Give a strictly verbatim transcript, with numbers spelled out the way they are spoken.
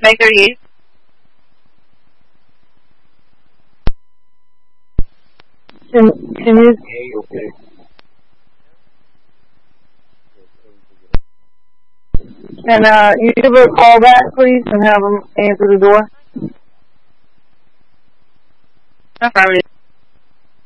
May thirty-eight. Can, can you... Can uh, you give her a call back, please, and have them answer the door? No problem.